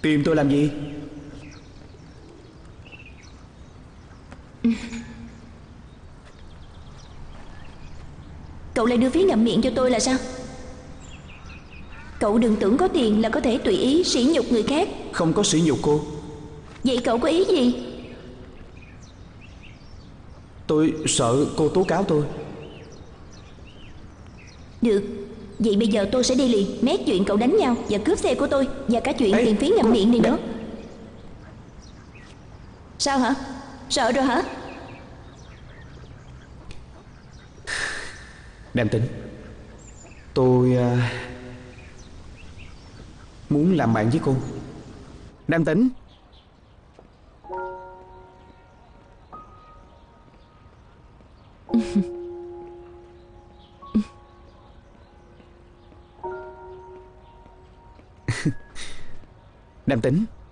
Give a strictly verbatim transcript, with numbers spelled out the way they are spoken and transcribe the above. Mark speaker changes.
Speaker 1: Tìm tôi làm gì?
Speaker 2: Cậu lại đưa phí ngậm miệng cho tôi là sao? Cậu đừng tưởng có tiền là có thể tùy ý sỉ nhục người khác.
Speaker 1: Không có sỉ nhục cô.
Speaker 2: Vậy cậu có ý gì?
Speaker 1: Tôi sợ cô tố cáo tôi.
Speaker 2: Được, vậy bây giờ tôi sẽ đi liền. Mét chuyện cậu đánh nhau và cướp xe của tôi, và cả chuyện
Speaker 1: Ê,
Speaker 2: tiền phí ngậm
Speaker 1: cô...
Speaker 2: miệng này
Speaker 1: Mẹ...
Speaker 2: nữa. Sao hả? Sợ rồi hả?
Speaker 1: Nam Tính, tôi uh, muốn làm bạn với cô. Nam Tính. Nam Tính,